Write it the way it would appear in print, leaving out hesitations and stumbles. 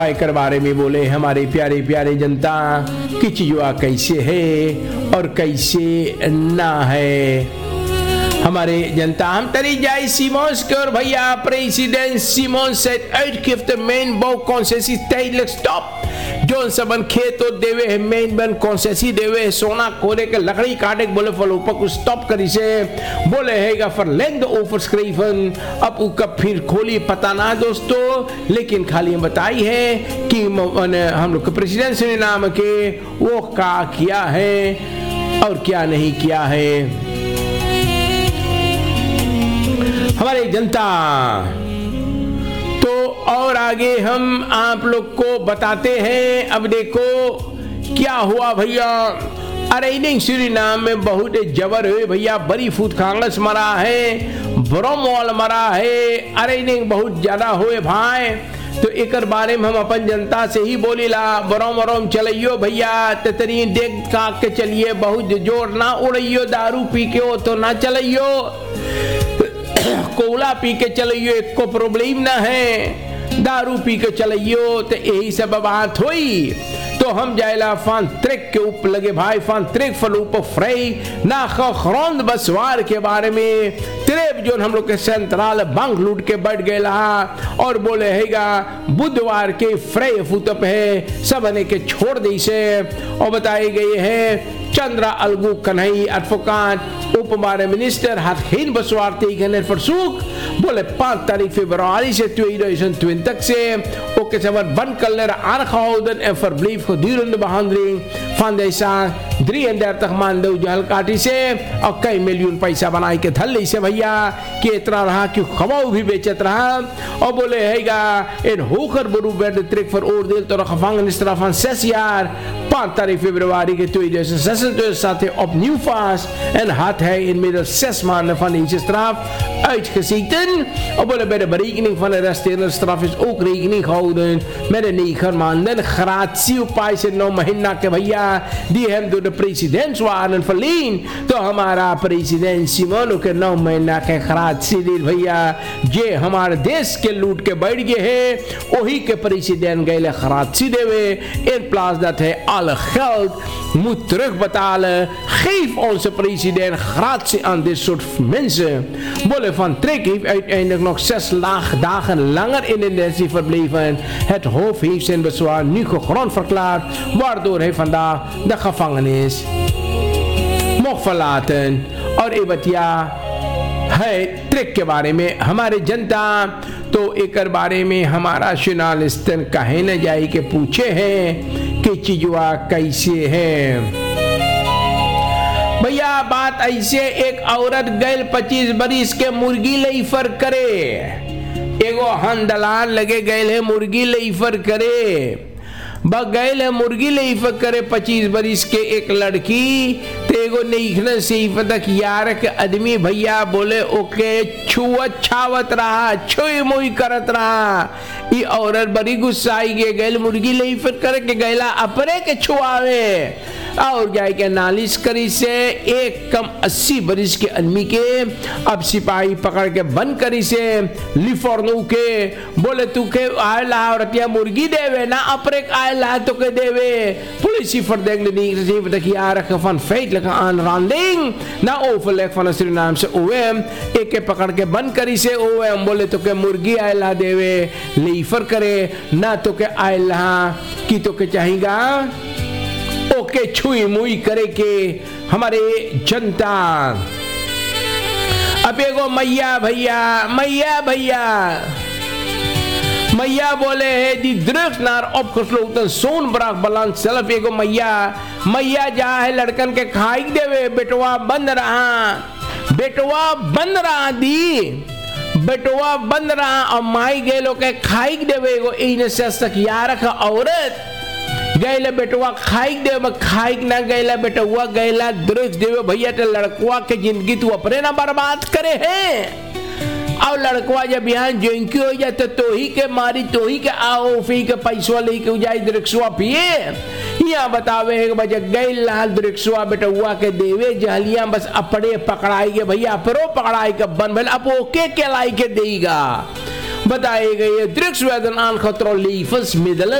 कर बारे में बोले हमारे प्यारे प्यारे जनता कि चीज़ा कैसे है और कैसे ना है। हमारे जनता हम तरी जाए सीमोन्स के और भैया president Simone said out give the main बो कॉन्सेसी टाइल स्टॉप जोन सबन खेत देवे है मेन बन कॉन्सेसी देवे सोना कोरे के लकड़ी काटे बोले फल ऊपर को स्टॉप करी से बोले हैगा फॉर लेंग द ओवर स्क्रीफन अब उका फिर खोली पता ना दोस्तों, लेकिन खाली बताई है कि हम लोग के प्रेसिडेंट ने नाम के वो क्या किया है और क्या नहीं किया है। हमारी जनता तो और आगे हम आप लोग को बताते हैं। अब देखो क्या हुआ भैया, अरे सूरीनाम में बहुत जबर हुए भैया, बड़ी फूट कांग्रेस मरा है, ब्रोमवाल मरा है, अरे बहुत ज्यादा हुए भाई। तो एक बारे में हम अपन जनता से ही बोलीला बरोम चलियो भैया ततरी देख का के चलिए, बहुत जोर ना उड़ियो, दारू पी के हो तो ना चलियो, कोला पी के चलियो एको प्रॉब्लम ना है, दारू पी के चलियो तो यही सब बात हुई। तो हम जायला फान ट्रेक के ऊपर लगे भाई, फान ट्रेक फल ऊपर फ्राई ना खरोंद बसवार के बारे में त्रेब जो हम लोग के सेंट्रल बैंक लूट के बढ़ गए और बोले हैगा बुधवार के फ्राई फुतप है सब ने के छोड़ दी से और बताई गई है चंद्रा अलगू कन्हई एडवोकेट उप बारे मिनिस्टर हाथीन बसवारती गने फरसूक बोले 5 तारीख फरवरी से 2020 तक से ओके सबर बंद कर ले आरखाउदन ए फरब्लीफ को दीरंद बहांद्री फाउंडेशन 300 तक मान दो जहल काटी से और कई मिलियन पैसा बनाई के धल से भैया कि इतना रहा कि खवाऊ भी बेचत रहा और बोले हैगा इन होकर बरू बेड ट्रिक फॉर और दिल तो खफांग निस्त्राफान सेस यार 5 तारीख फरवरी के 2020 तो साथ op nieuw vast en had hij inmiddels 6 maanden van deze straf uitgezeten. Obwohl bij de berekening van de resterende straf is ook rekening gehouden met de 9 maanden gratie op पैसे 9 महीना के भैया die hem door de president waren verleend तो हमारा president Simone के 9 महीना के gratie दी भैया जे हमारे देश के लूट के बैठ गए हैं वही के प्रेसिडेंट गए gratie देवे in plaats dat hij alle geld moet terugbetalen, geef onze president gratie aan dit soort mensen. Bolle van Trek heeft uiteindelijk nog 6 dagen langer in detentie verbleven. Het Hof heeft zijn bezwaar nu gegrond verklaard, waardoor hij vandaag de gevangenis mocht verlaten. और ये बतिया है trick के बारे में हमारे जनता तो एक बारे में हमारा जर्नलिस्टन कहे न जाए के पूछे हैं कि चीजुआ कैसे है भैया। बात ऐसे एक औरत गैल 25 बरिस के मुर्गी लेफर करे, एगो हंदलान लगे गैल है मुर्गी लेफर करे, गैल है मुर्गी लेफर करे 25 बरिस के एक लड़की तेगो नहीं से तक यार के आदमी भैया बोले ओके छुअत छावत रहा छुई मुई करत रहा। ये औरत बड़ी गुस्साई गे गैल मुर्गी लेफर करे के गैला अपने के छुआवे और जाए के नालिश करी से एक कम 80 बरिस के आदमी के अब सिपाही पकड़ के बंद करी से लिफोर्नो के बोले तू के आयला रतिया मुर्गी देवे ना अपरे आयला तो के देवे पुलिस फर देंग नहीं से बतकी आ रख फन फेट लगा आन रांडिंग ना ओवरलेक फन सूरीनाम से ओएम एक के पकड़ के बंद करी से ओएम बोले तो के मुर्गी आयला देवे लीफर करे ना तो के आयला की तो के चाहेगा ओके छुई मुई करे के हमारे जनता। अब एगो मैया भैया मैया बोले है दी दृष्ट नार ऑपकसलोतन सोन बराक बलान सेल्फ एगो मैया जा है लड़कन के खाई देवे बेटवा बंद रहा और माई गए लोग के खाई देवे एगो इन से तक यार का औरत गैला बेटवा खाई दे खाई ना गैला बेटवा गैला दृष्ट देवे भैया तो लड़कवा के जिंदगी तू अपने ना बर्बाद करे है और लड़कवा जब यहाँ जेंकी हो जाए तो ही के मारी तो ही के आओ फी के पैसवा लेके जाए दृक्षवा पिए यहाँ बतावे है बजा गई लाल दृक्षवा बेटवा के देवे जहलिया बस अपने पकड़ाई के भैया अपरो पकड़ाई के बन भले अब ओके के लाई के देगा बताए गए drugswerden aangetroffen levensmiddelen